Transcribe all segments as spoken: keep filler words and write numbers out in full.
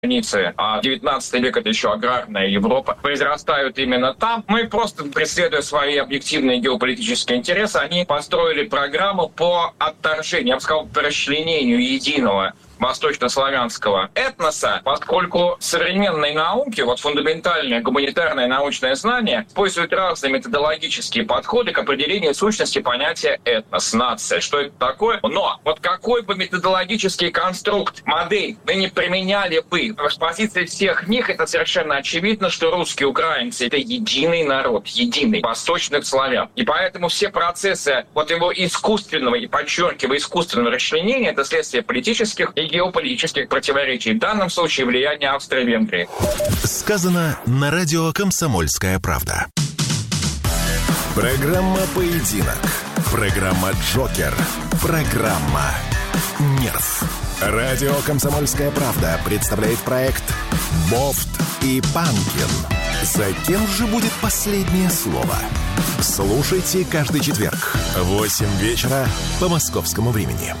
границы, а девятнадцатый век — это еще аграрная Европа, произрастают именно там. Мы просто, преследуя свои объективные геополитические интересы, они построили программу по отторжению, я бы сказал, по расчленению единого восточнославянского этноса, поскольку современные науки, вот фундаментальное гуманитарное научное знание, используют разные методологические подходы к определению сущности понятия этнос, нация. Что это такое? Но вот какой бы методологический конструкт, модель мы не применяли бы, с позиции всех них это совершенно очевидно, что русские украинцы — это единый народ, единый восточных славян. И поэтому все процессы вот его искусственного, и подчеркиваю, искусственного расчленения — это следствие политических и геополитических противоречий, в данном случае влияние Австро-Венгрии. Сказано на радио «Комсомольская правда». Программа «Поединок». Программа «Джокер». Программа «Нерв». Радио «Комсомольская правда» представляет проект «Бофт и Панкин». За кем же будет последнее слово? Слушайте каждый четверг в восемь вечера по московскому времени.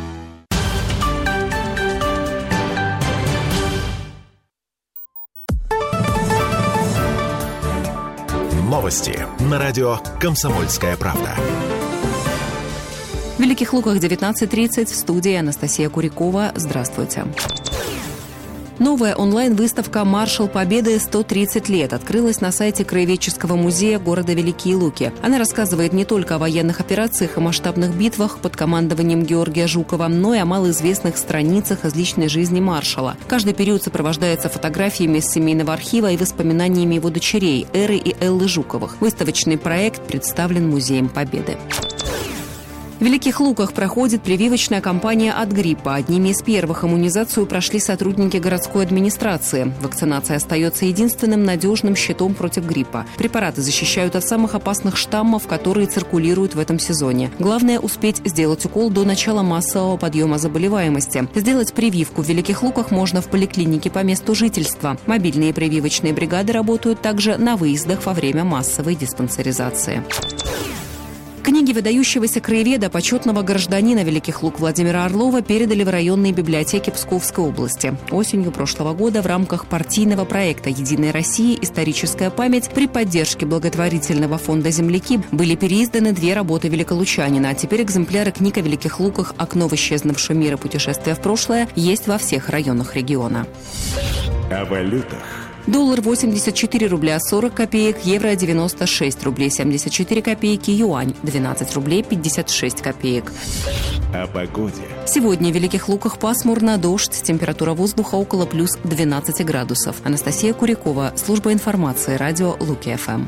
Новости на радио «Комсомольская правда». В Великих Луках девятнадцать тридцать, в студии Анастасия Курякова. Здравствуйте. Новая онлайн-выставка «Маршал Победы. сто тридцать лет» открылась на сайте Краеведческого музея города Великие Луки. Она рассказывает не только о военных операциях и масштабных битвах под командованием Георгия Жукова, но и о малоизвестных страницах из личной жизни маршала. Каждый период сопровождается фотографиями из семейного архива и воспоминаниями его дочерей Эры и Эллы Жуковых. Выставочный проект представлен Музеем Победы. В Великих Луках проходит прививочная кампания от гриппа. Одними из первых иммунизацию прошли сотрудники городской администрации. Вакцинация остается единственным надежным щитом против гриппа. Препараты защищают от самых опасных штаммов, которые циркулируют в этом сезоне. Главное – успеть сделать укол до начала массового подъема заболеваемости. Сделать прививку в Великих Луках можно в поликлинике по месту жительства. Мобильные прививочные бригады работают также на выездах во время массовой диспансеризации. Книги выдающегося краеведа, почетного гражданина Великих Лук Владимира Орлова передали в районные библиотеки Псковской области. Осенью прошлого года в рамках партийного проекта «Единая Россия. Историческая память» при поддержке благотворительного фонда «Земляки» были переизданы две работы великолучанина. А теперь экземпляры книг о Великих Луках «Окно в исчезнувший мир» и «Путешествие в прошлое» есть во всех районах региона. О валютах. Доллар восемьдесят четыре рубля сорок копеек, евро девяносто шесть рублей семьдесят четыре копейки, юань двенадцать рублей пятьдесят шесть копеек. О погоде. Сегодня в Великих Луках пасмурно, дождь, температура воздуха около плюс двенадцать градусов. Анастасия Курякова, служба информации, радио Луки-ФМ.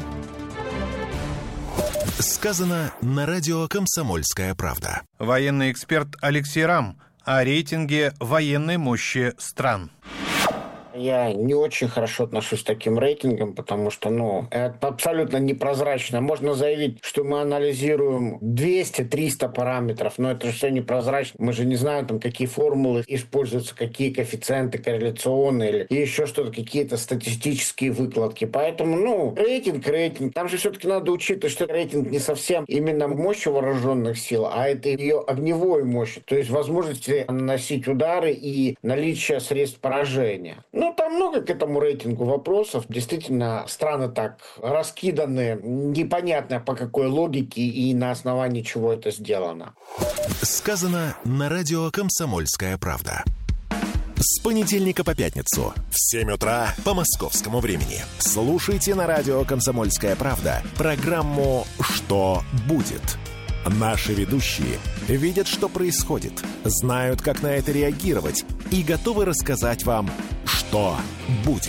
Сказано на радио «Комсомольская правда». Военный эксперт Алексей Рам о рейтинге военной мощи стран. Я не очень хорошо отношусь к таким рейтингам, потому что, ну, это абсолютно непрозрачно. Можно заявить, что мы анализируем двести-триста параметров, но это же все непрозрачно. Мы же не знаем, там, какие формулы используются, какие коэффициенты корреляционные или еще что-то, какие-то статистические выкладки. Поэтому, ну, рейтинг, рейтинг. Там же все-таки надо учитывать, что рейтинг не совсем именно мощь вооруженных сил, а это ее огневой мощь, то есть возможности наносить удары и наличие средств поражения. Ну, там много к этому рейтингу вопросов. Действительно, страны так раскиданы, непонятно по какой логике и на основании чего это сделано. Сказано на радио «Комсомольская правда». С понедельника по пятницу в семь утра по московскому времени. Слушайте на радио «Комсомольская правда» программу «Что будет?». Наши ведущие видят, что происходит, знают, как на это реагировать и готовы рассказать вам, что будет.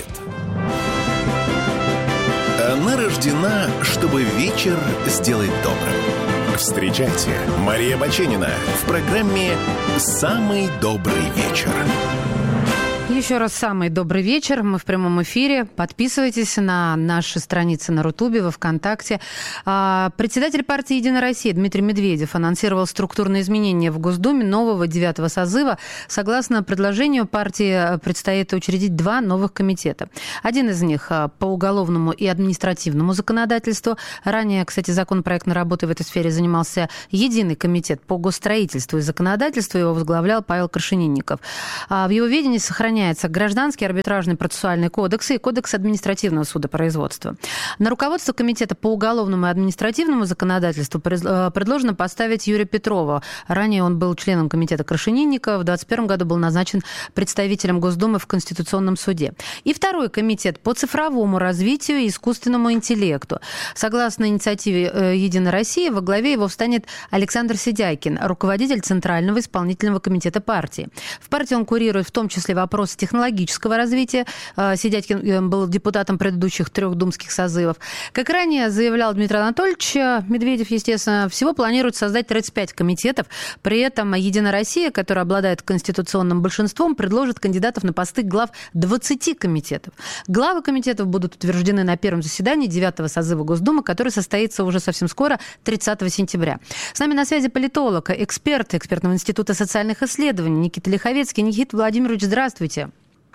Она рождена, чтобы вечер сделать добрым. Встречайте, Мария Баченина в программе «Самый добрый вечер». Еще раз самый добрый вечер. Мы в прямом эфире. Подписывайтесь на наши страницы на Рутубе, во Вконтакте. Председатель партии «Единая Россия» Дмитрий Медведев анонсировал структурные изменения в Госдуме нового девятого созыва. Согласно предложению, партии предстоит учредить два новых комитета. Один из них по уголовному и административному законодательству. Ранее, кстати, законопроектной работой в этой сфере занимался Единый комитет по госстроительству и законодательству. Его возглавлял Павел Крашенинников. В его ведении сохраняется меняется Гражданский арбитражный процессуальный кодекс и Кодекс административного судопроизводства. На руководство Комитета по уголовному и административному законодательству предложено поставить Юрия Петрова. Ранее он был членом Комитета Крашенинника, в двадцать первом году был назначен представителем Госдумы в Конституционном суде. И второй комитет по цифровому развитию и искусственному интеллекту. Согласно инициативе «Единая Россия», во главе его встанет Александр Сидяйкин, руководитель Центрального исполнительного комитета партии. В партии он курирует в том числе вопросы технологического развития. Сидяйкин был депутатом предыдущих трех думских созывов. Как ранее заявлял Дмитрий Анатольевич Медведев, естественно, всего планирует создать тридцать пять комитетов. При этом «Единая Россия», которая обладает конституционным большинством, предложит кандидатов на посты глав двадцати комитетов. Главы комитетов будут утверждены на первом заседании девятого созыва Госдумы, который состоится уже совсем скоро, тридцатого сентября. С нами на связи политолог, эксперт экспертного института социальных исследований Никита Лиховецкий. Никита Владимирович, здравствуйте.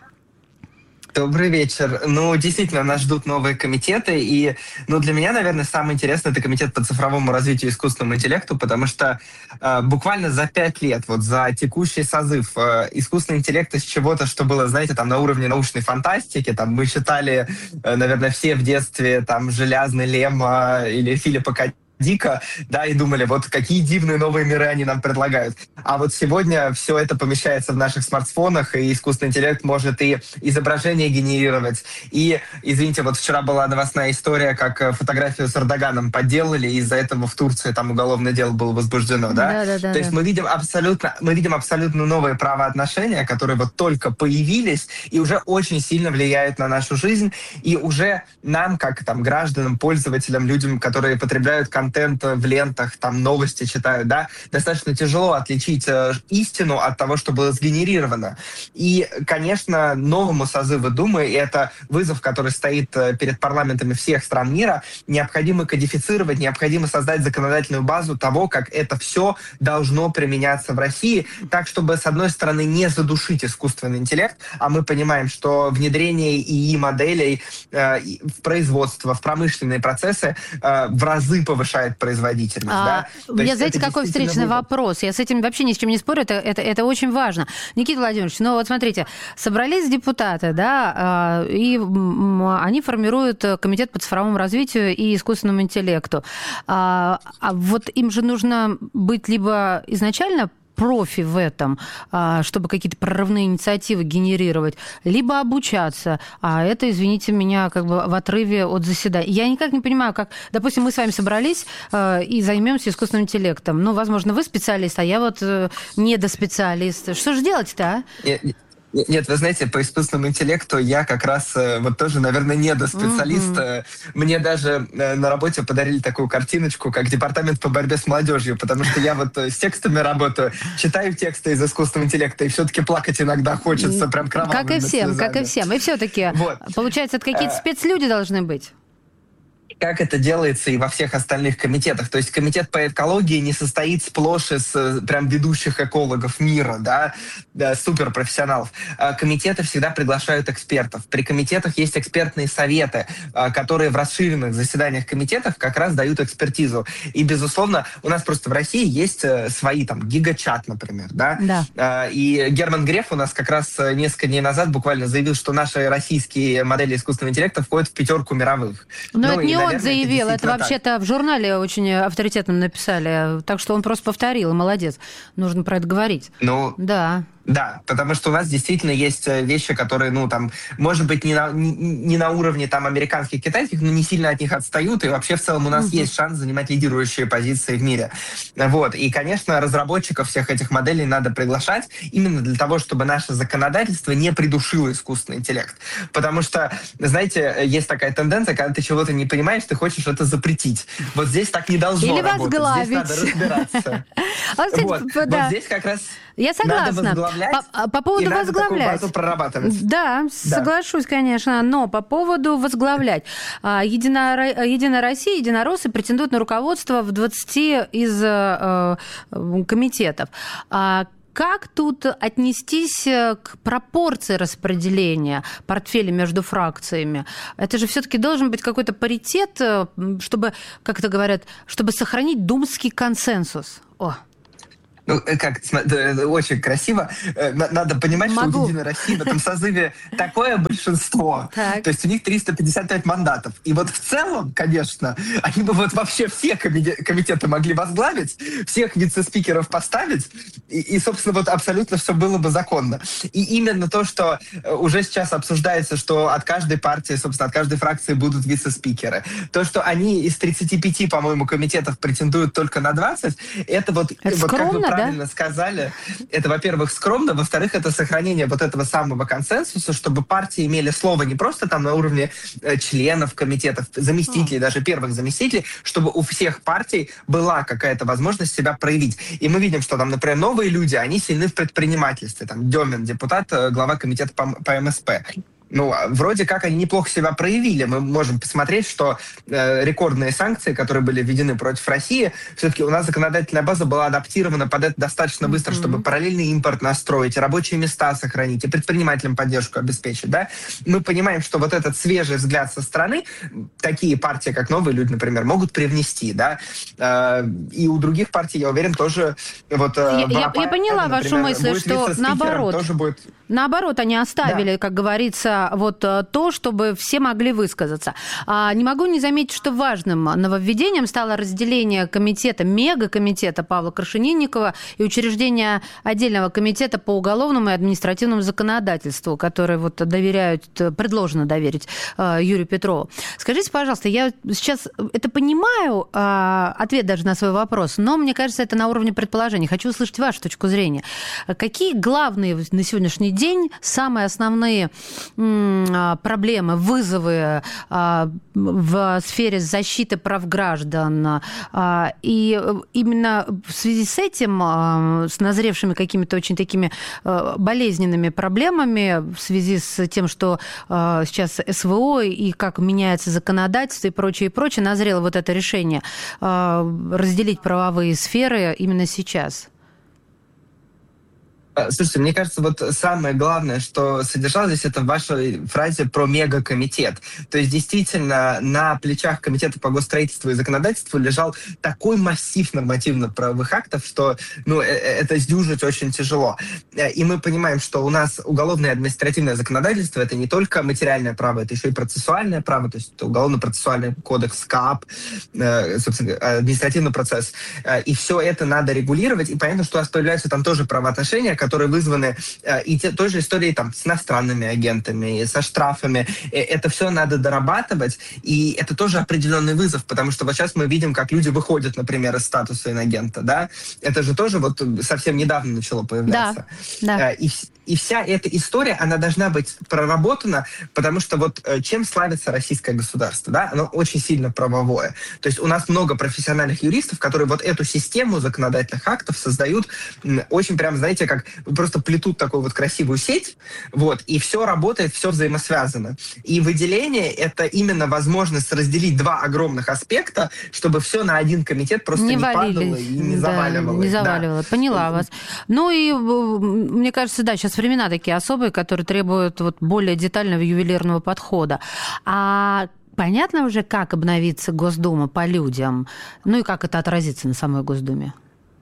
Добрый вечер. Ну, действительно, нас ждут новые комитеты, и, ну, для меня, наверное, самый интересный — это комитет по цифровому развитию и искусственному интеллекту, потому что э, буквально за пять лет, вот за текущий созыв, э, искусственный интеллект из чего-то, что было, знаете, там, на уровне научной фантастики, там, мы читали, э, наверное, все в детстве, там, «Железный Лема» или Филиппа К. Дика, да, и думали, вот какие дивные новые миры они нам предлагают. А вот сегодня все это помещается в наших смартфонах, и искусственный интеллект может и изображение генерировать. И, извините, вот вчера была новостная история, как фотографию с Эрдоганом подделали, и из-за этого в Турции там уголовное дело было возбуждено, да? Да, да, да. То есть да. мы видим абсолютно, мы видим абсолютно новые правоотношения, которые вот только появились и уже очень сильно влияют на нашу жизнь, и уже нам, как там гражданам, пользователям, людям, которые потребляют контент в лентах, там новости читают, да, достаточно тяжело отличить э, истину от того, что было сгенерировано. И, конечно, новому созыву Думы, и это вызов, который стоит э, перед парламентами всех стран мира, необходимо кодифицировать, необходимо создать законодательную базу того, как это все должно применяться в России, так, чтобы, с одной стороны, не задушить искусственный интеллект, а мы понимаем, что внедрение ИИ-моделей э, в производство, в промышленные процессы э, в разы повышает производительность. А, да? У меня, знаете, какой встречный выбор. вопрос? Я с этим вообще ни с чем не спорю, это, это, это очень важно. Никита Владимирович, ну вот смотрите, собрались депутаты, да, и они формируют комитет по цифровому развитию и искусственному интеллекту. А, а вот им же нужно быть либо изначально профи в этом, чтобы какие-то прорывные инициативы генерировать, либо обучаться. А это, извините меня, как бы в отрыве от заседания. Я никак не понимаю, как... Допустим, мы с вами собрались и займемся искусственным интеллектом. Ну, возможно, вы специалист, а я вот недоспециалист. Что же делать-то, а? Нет, вы знаете, по искусственному интеллекту я как раз вот тоже, наверное, недоспециалист. Mm-hmm. Мне даже на работе подарили такую картиночку, как департамент по борьбе с молодежью, потому что я вот с текстами работаю, читаю тексты из искусственного интеллекта, и все-таки плакать иногда хочется, прям кровавыми Как и всем, слезами. как и всем. И все-таки, вот. Получается, это какие-то спецлюди должны быть? Как это делается и во всех остальных комитетах. То есть комитет по экологии не состоит сплошь из прям ведущих экологов мира, да, да, суперпрофессионалов. Комитеты всегда приглашают экспертов. При комитетах есть экспертные советы, которые в расширенных заседаниях комитетов как раз дают экспертизу. И, безусловно, у нас просто в России есть свои, там, гигачат, например, да. Да. И Герман Греф у нас как раз несколько дней назад буквально заявил, что наши российские модели искусственного интеллекта входят в пятерку мировых. Но ну, это не он наверное, заявил, это, это вообще-то так. в журнале очень авторитетно написали, так что он просто повторил, молодец. Нужно про это говорить. Ну, да. Да, потому что у нас действительно есть вещи, которые, ну, там, может быть, не на, не, не на уровне там американских, китайских, но не сильно от них отстают, и вообще в целом у нас uh-huh. есть шанс занимать лидирующие позиции в мире. Вот, и, конечно, разработчиков всех этих моделей надо приглашать именно для того, чтобы наше законодательство не придушило искусственный интеллект. Потому что, знаете, есть такая тенденция, когда ты чего-то не понимаешь, ты хочешь это запретить. Вот здесь так не должно Или работать. возглавить. Здесь надо разбираться. Вот здесь как раз... Я согласна. По, по поводу и надо возглавлять. Такую базу прорабатывать. Да, да, соглашусь, конечно. Но по поводу возглавлять. Единая, Единая Россия, единороссы претендуют на руководство в двадцати из э, комитетов. Как тут отнестись к пропорции распределения портфелей между фракциями? Это же все-таки должен быть какой-то паритет, чтобы, как это говорят, чтобы сохранить думский консенсус. О. Ну, как, очень красиво. Надо понимать, Могу. что у «Единой России» в этом созыве такое большинство. Так. То есть у них триста пятьдесят пять мандатов. И вот в целом, конечно, они бы вот вообще все комитеты могли возглавить, всех вице-спикеров поставить, и, и, собственно, вот абсолютно все было бы законно. И именно то, что уже сейчас обсуждается, что от каждой партии, собственно, от каждой фракции будут вице-спикеры. То, что они из тридцати пяти, по-моему, комитетов претендуют только на двадцать, это вот, это вот скромно, как вы правильно да? сказали, это, во-первых, скромно, во-вторых, это сохранение вот этого самого консенсуса, чтобы партии имели слово не просто там на уровне э, членов комитетов, заместителей, mm. даже первых заместителей, чтобы у всех партий была какая-то возможность себя проявить. И мы видим, что там, например, новые люди, они сильны в предпринимательстве. Там Демин, депутат, глава комитета по, по эм эс пэ. Ну, вроде как они неплохо себя проявили. Мы можем посмотреть, что э, рекордные санкции, которые были введены против России, все-таки у нас законодательная база была адаптирована под это достаточно быстро, mm-hmm. чтобы параллельный импорт настроить, рабочие места сохранить, и предпринимателям поддержку обеспечить. Да? Мы понимаем, что вот этот свежий взгляд со стороны такие партии, как «Новые люди», например, могут привнести. Да? Э, и у других партий, я уверен, тоже... Вот, э, я, я, я поняла например, вашу мысль, что наоборот, тоже будет... наоборот, они оставили, да. как говорится, вот то, чтобы все могли высказаться. А, не могу не заметить, что важным нововведением стало разделение комитета, мегакомитета Павла Крашенинникова и учреждение отдельного комитета по уголовному и административному законодательству, который вот доверяют, предложено доверить а, Юрию Петрову. Скажите, пожалуйста, я сейчас это понимаю, а, ответ даже на свой вопрос, но мне кажется, это на уровне предположений. Хочу услышать вашу точку зрения. Какие главные на сегодняшний день самые основные проблемы, вызовы в сфере защиты прав граждан. И именно в связи с этим, с назревшими какими-то очень такими болезненными проблемами, в связи с тем, что сейчас эс вэ о и как меняется законодательство и прочее, и прочее, назрело вот это решение разделить правовые сферы именно сейчас? Слушайте, мне кажется, вот самое главное, что содержалось здесь, это в вашей фразе про мегакомитет. То есть, действительно, на плечах Комитета по госстроительству и законодательству лежал такой массив нормативно-правовых актов, что ну, это сдюжить очень тяжело. И мы понимаем, что у нас уголовное и административное законодательство — это не только материальное право, это еще и процессуальное право, то есть это уголовно-процессуальный кодекс, КАП, собственно, административный процесс. И все это надо регулировать. И понятно, что у нас появляются там тоже правоотношения, которые вызваны э, и те, той же историей там, с иностранными агентами, со штрафами. Э, это все надо дорабатывать, и это тоже определенный вызов, потому что вот сейчас мы видим, как люди выходят, например, из статуса инагента, да? Это же тоже вот совсем недавно начало появляться. Да, да. Э, и, и вся эта история, она должна быть проработана, потому что вот э, чем славится российское государство, да? Оно очень сильно правовое. То есть у нас много профессиональных юристов, которые вот эту систему законодательных актов создают м, очень прям, знаете, как просто плетут такую вот красивую сеть, вот, и все работает, все взаимосвязано. И выделение — это именно возможность разделить два огромных аспекта, чтобы все на один комитет просто не, не падало и не да, заваливалось. Не заваливало. Да. Поняла вас. Ну и мне кажется, да, сейчас времена такие особые, которые требуют вот более детального ювелирного подхода. А понятно уже, как обновится Госдума по людям? Ну и как это отразится на самой Госдуме?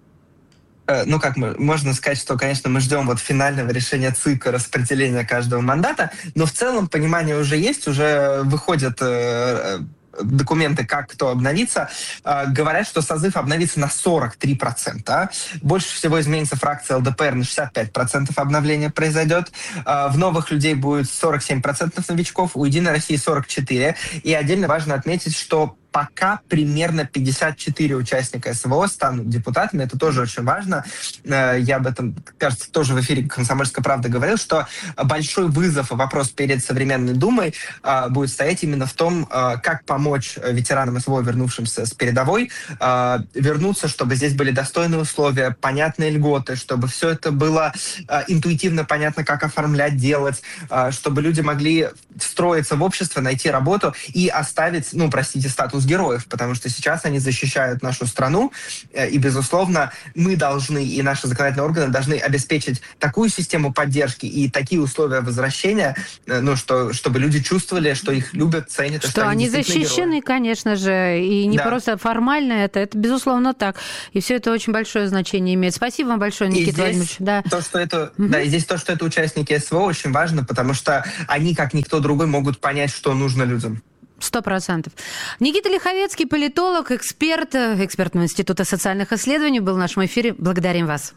Ну, как мы, можно сказать, что, конечно, мы ждем вот финального решения ЦИКа, распределения каждого мандата, но в целом понимание уже есть, уже выходят э, документы, как кто обновится. Э, говорят, что созыв обновится на сорок три процента. Больше всего изменится фракция эл дэ пэ эр, на шестьдесят пять процентов обновления произойдет. Э, в новых людей будет сорок семь процентов новичков, у «Единой России» сорок четыре процента. И отдельно важно отметить, что пока примерно пятьдесят четыре участника эс вэ о станут депутатами. Это тоже очень важно. Я об этом, кажется, тоже в эфире «Комсомольской правды» говорил, что большой вызов и вопрос перед современной Думой будет стоять именно в том, как помочь ветеранам эс вэ о, вернувшимся с передовой, вернуться, чтобы здесь были достойные условия, понятные льготы, чтобы все это было интуитивно понятно, как оформлять, делать, чтобы люди могли встроиться в общество, найти работу и оставить, ну, простите, статус статус героев, потому что сейчас они защищают нашу страну, и, безусловно, мы должны, и наши законодательные органы должны обеспечить такую систему поддержки и такие условия возвращения, ну, что, чтобы люди чувствовали, что их любят, ценят. Что, что они, они защищены, герои. Конечно же, и не да. просто формально это, это, безусловно, так. И все это очень большое значение имеет. Спасибо вам большое, Никита Владимирович. Да. То, что это, угу. да, и здесь то, что это участники СВО, очень важно, потому что они, как никто другой, могут понять, что нужно людям. Сто процентов. Никита Лиховецкий, политолог, эксперт экспертного института социальных исследований, был в нашем эфире. Благодарим вас.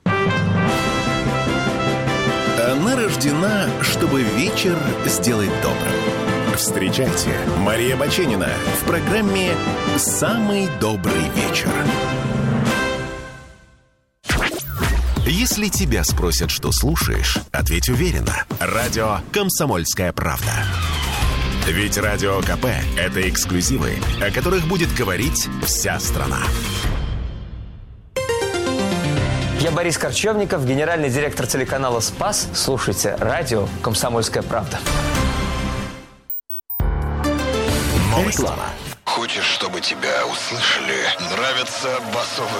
Она рождена, чтобы вечер сделать добрым. Встречайте, Мария Баченина в программе «Самый добрый вечер». Если тебя спросят, что слушаешь, ответь уверенно. Радио «Комсомольская правда». Ведь Радио КП – это эксклюзивы, о которых будет говорить вся страна. Я Борис Корчевников, генеральный директор телеканала «Спас». Слушайте радио «Комсомольская правда». Реклама. Хочешь, чтобы тебя услышали? Нравится басовый